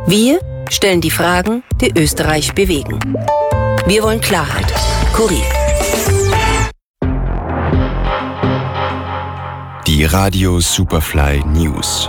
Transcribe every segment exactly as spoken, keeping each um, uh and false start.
Wir stellen die Fragen, die Österreich bewegen. Wir wollen Klarheit. Kurier. Die Radio Superfly News.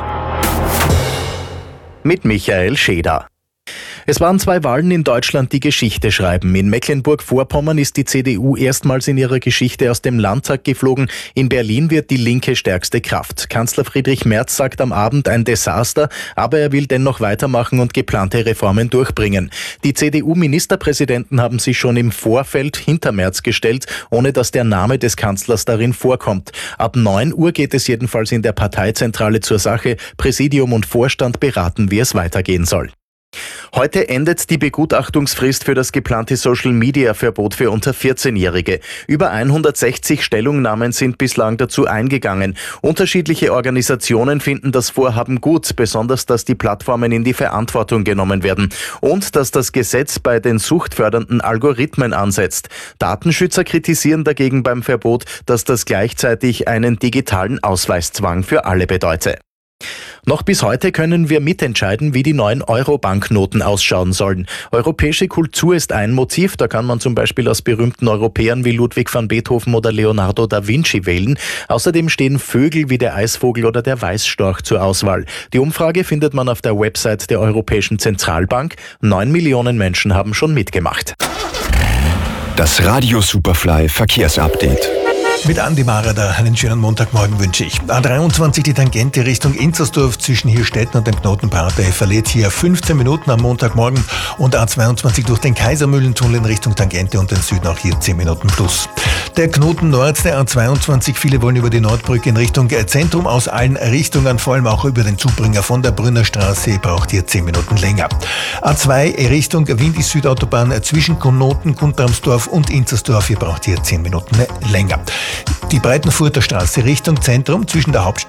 Mit Michael Scheder. Es waren zwei Wahlen in Deutschland, die Geschichte schreiben. In Mecklenburg-Vorpommern ist die C D U erstmals in ihrer Geschichte aus dem Landtag geflogen. In Berlin wird die Linke stärkste Kraft. Kanzler Friedrich Merz sagt am Abend ein Desaster, aber er will dennoch weitermachen und geplante Reformen durchbringen. Die C D U-Ministerpräsidenten haben sich schon im Vorfeld hinter Merz gestellt, ohne dass der Name des Kanzlers darin vorkommt. Ab neun Uhr geht es jedenfalls in der Parteizentrale zur Sache. Präsidium und Vorstand beraten, wie es weitergehen soll. Heute endet die Begutachtungsfrist für das geplante Social-Media-Verbot für unter vierzehnjährige. Über hundertsechzig Stellungnahmen sind bislang dazu eingegangen. Unterschiedliche Organisationen finden das Vorhaben gut, besonders dass die Plattformen in die Verantwortung genommen werden und dass das Gesetz bei den suchtfördernden Algorithmen ansetzt. Datenschützer kritisieren dagegen beim Verbot, dass das gleichzeitig einen digitalen Ausweiszwang für alle bedeute. Noch bis heute können wir mitentscheiden, wie die neuen Euro-Banknoten ausschauen sollen. Europäische Kultur ist ein Motiv, da kann man zum Beispiel aus berühmten Europäern wie Ludwig van Beethoven oder Leonardo da Vinci wählen. Außerdem stehen Vögel wie der Eisvogel oder der Weißstorch zur Auswahl. Die Umfrage findet man auf der Website der Europäischen Zentralbank. Neun Millionen Menschen haben schon mitgemacht. Das Radio Superfly Verkehrsupdate. Mit Andi Mareder einen schönen Montagmorgen wünsche ich. A dreiundzwanzig die Tangente Richtung Inzersdorf zwischen Hirstetten und dem Knotenpark. Der verliert hier fünfzehn Minuten am Montagmorgen und A zweiundzwanzig durch den Kaisermühlentunnel in Richtung Tangente und den Süden auch hier zehn Minuten plus. Der Knoten Nord der A zweiundzwanzig, viele wollen über die Nordbrücke in Richtung Zentrum aus allen Richtungen, vor allem auch über den Zubringer von der Brünnerstraße, braucht hier zehn Minuten länger. A zwei Richtung Wien-Südautobahn zwischen Knoten, Guntramsdorf und Inzersdorf, hier braucht hier zehn Minuten länger. Die Breitenfurter Straße Richtung Zentrum zwischen der Hauptstraße